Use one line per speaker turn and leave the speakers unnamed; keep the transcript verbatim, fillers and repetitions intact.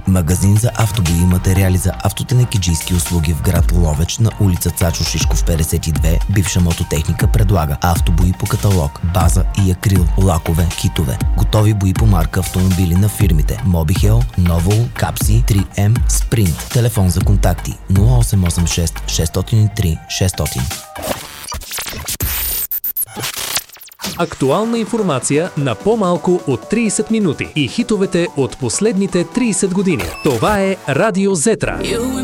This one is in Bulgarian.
Магазин за автобои и материали за автотенекиджийски услуги в град Ловеч на улица Цачо Шишков петдесет и две, бивша мототехника, предлага автобои по каталог, база и акрил, лакове, китове, готови бои по марка автомобили на фирмите Mobihel, Novol, Капси, три ем, Sprint. Телефон за контакти нула осем осем шест шест зero три шестстотин.
Актуална информация на по-малко от трийсет минути и хитовете от последните трийсет години. Това е Радио Зетра.